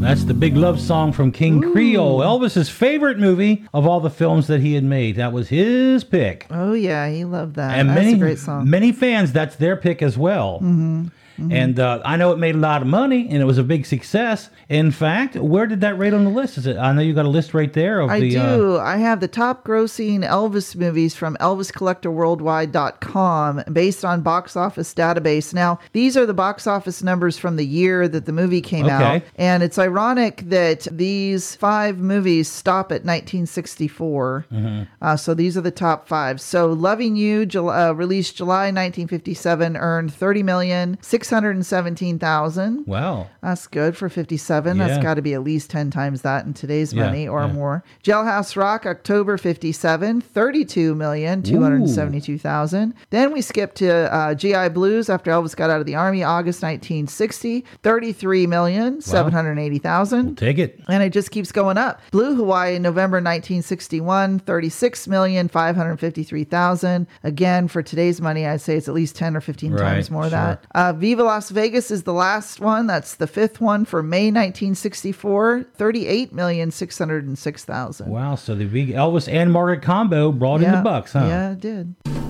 That's the big love song from King Creole, Elvis's favorite movie of all the films that he had made. That was his pick. Oh, yeah, he loved that. And That's a great song. Many fans, that's their pick as well. Mm-hmm. Mm-hmm. And I know it made a lot of money, and it was a big success. In fact, where did that rate on the list? Is it? I know you got a list right there of I do. I have the top grossing Elvis movies from ElvisCollectorWorldwide.com based on box office database. Now, these are the box office numbers from the year that the movie came out. And it's ironic that these 5 movies stop at 1964. Mm-hmm. So these are the top 5. So Loving You, released July 1957, earned $30,617,000. Wow. That's good for 57. Yeah. That's got to be at least 10 times that in today's money or more. Jailhouse Rock, October 57, $32,272,000. Then we skip to GI Blues after Elvis got out of the Army, August 1960, $33,780,000. We'll take it. And it just keeps going up. Blue Hawaii, November 1961, $36,553,000. Again, for today's money, I'd say it's at least 10 or 15 times more of that. Viva Las Vegas is the last one. That's the 5th one for May 1964, $38,606,000. Wow, so the big Elvis and Margaret combo brought in the bucks, huh? Yeah, it did.